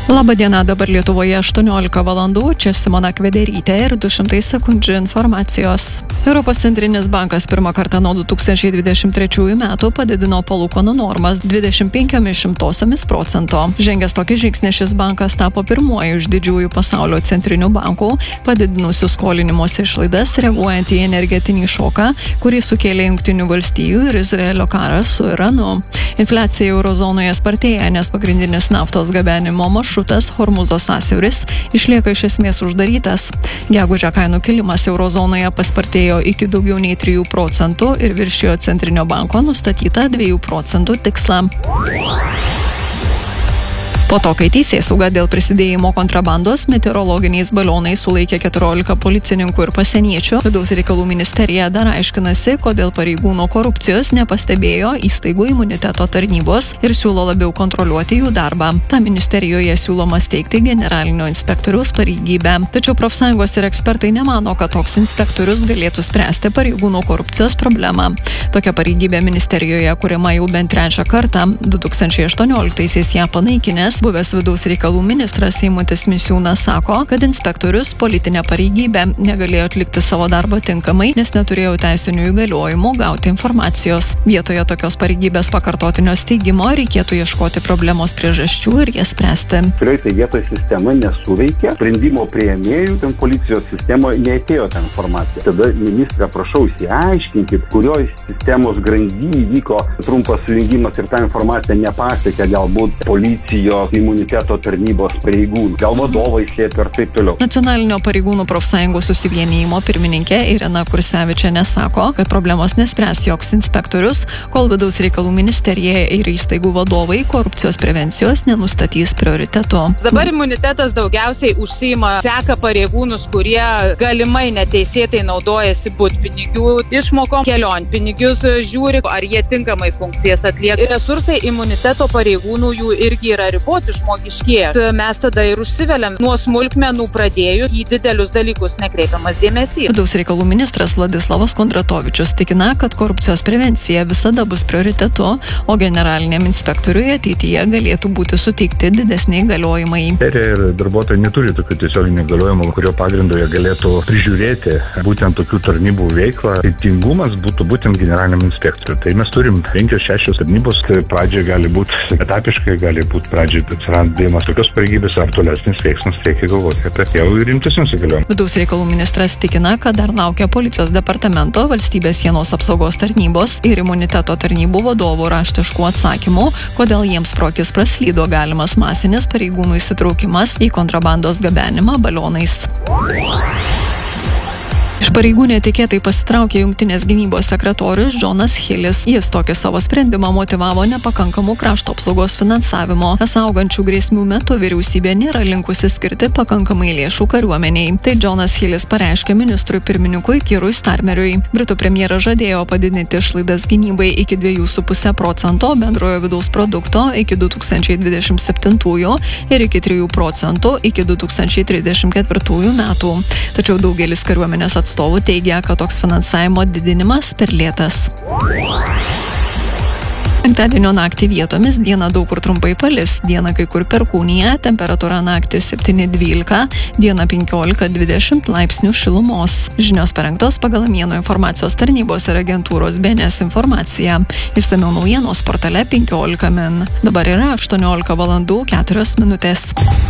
Labą dieną, dabar Lietuvoje 18 valandų, čia Simona Kvederytė ir 200 sekundžių informacijos. Europos centrinis bankas pirmą kartą nuo 2023 metų padidino palūkanų normas 25%. Žengęs tokį žingsnį, šis bankas tapo pirmuoju iš didžiųjų pasaulio centrinių bankų, padidinusių skolinimosi išlaidas reaguojant į energetinį šoką, kurį sukėlė Jungtinių valstijų ir Izraelio karas su Iranu. Infliacija eurozonoje spartėja, nes pagrindinis naftos gabenimo maršrutas Hormuzo sąsiauris išlieka iš esmės uždarytas. Gegužę kainų kilimas eurozonoje paspartėjo iki daugiau nei 3% ir viršijo Centrinio banko nustatytą 2% tikslą. Po to, kai teisėsauga dėl prisidėjimo kontrabandos meteorologiniais balionais sulaikė 14 policininkų ir pasieniečių, Vidaus reikalų ministerija dar aiškinasi, kodėl pareigūnų korupcijos nepastebėjo įstaigų imuniteto tarnybos ir siūlo labiau kontroliuoti jų darbą. Ta ministerijoje siūloma steigti generalinio inspektoriaus pareigybę. Tačiau profsąjungos ir ekspertai nemano, kad toks inspektorius galėtų spręsti pareigūnų korupcijos problemą. Tokia pareigybė ministerijoje kuriama jau bent trečią kartą. 2018-aisiais ją panaikinęs buvęs vidaus reikalų ministras Eimutis Misiūnas sako, kad inspektorius politinę pareigybę negalėjo atlikti savo darbo tinkamai, nes neturėjo teisinių įgaliojimų gauti informacijos. Vietoje tokios pareigybės pakartotinio steigimo reikėtų ieškoti problemos priežasčių ir jas spręsti. Kurioje tai vietoje sistema nesuveikė, sprendimo priėmėjų, ten policijos sistemoje neatėjo ta informacija. Tada ministrą prašau įsiaiškinkit, kurioje sistemos grandyje įvyko trumpas sujungimas ir ta informacija nepasiekė galbūt policijos imuniteto tarnybos pareigūnų, gal vadovai slėpė ir taip toliau. Nacionalinio pareigūnų profsąjungų susivienijimo pirmininkė Irena Kursevičienė sako, kad problemos nespręs joks inspektorius, kol Vidaus reikalų ministerija ir įstaigų vadovai korupcijos prevencijos nenustatys prioritetų. Dabar imunitetas daugiausiai užsiima, seka pareigūnus, kurie galimai neteisėtai naudojasi butpinigių išmokom, kelionpinigius žiūri, ar jie tinkamai funkcijas atlieka. Resursai imuniteto pareigūnų jų irgi yra riboti žmogiškėja. Mes tada ir užsiveliam nuo smulkmenų pradėjų į didelius dalykus nekreipiamas dėmesys. Vidaus reikalų ministras Vladislavas Kondratovičius tikina, kad korupcijos prevencija visada bus prioritetu, o generaliniam inspektoriui ateityje galėtų būti suteikti didesni įgaliojimai. Ir darbuotojai neturi tokių tiesioginių įgaliojimų, kurio pagrindu jie galėtų prižiūrėti būtent tokių tarnybų veiklą. Teisingumas būtų būtent generaliniam inspektoriui. Tai mes turim 5-6 tarnybos, tai pradžioje gali būti etapiškai, gali būti pradžioje atsirandėjimas tokios pareigybės ar tolesnis veiksmas, reikia galvoti apie jau ir rimtesnius įgaliojimus. Vidaus reikalų ministras tikina, kad dar laukia policijos departamento, valstybės sienos apsaugos tarnybos ir imuniteto tarnybų vadovų raštiškų atsakymų, kodėl jiems pro akis praslydo galimas masinis pareigūnų įsitraukimas į kontrabandos gabenimą balionais. Iš pareigų netikėtai pasitraukė Jungtinės gynybos sekretorius Jonas Hillis. Jis tokį savo sprendimą motyvavo nepakankamu krašto apsaugos finansavimo. Augančių grėsmių metu vyriausybė nėra linkusi skirti pakankamai lėšų kariuomeniai. Tai Jonas Hillis pareiškė ministrui pirmininkui Keirui Starmeriui. Britų premjeras žadėjo padidinti išlaidas gynybai iki 2,5% bendrojo vidaus produkto iki 2027 ir iki 3% iki 2034 metų. Tačiau daugelis kariuomenės atstovų teigia, kad toks finansavimo didinimas per lėtas. Penktadienio naktį vietomis dieną daug kur trumpai palis, dieną kai kur perkūnija, temperatūra naktį 7-12, dieną 15-20 laipsnių šilumos. Žinios parengtos pagal Mieno informacijos tarnybos ir agentūros BNS informaciją. Išsamiau naujienos portale 15 min. Dabar yra 18 valandų 4 minutės.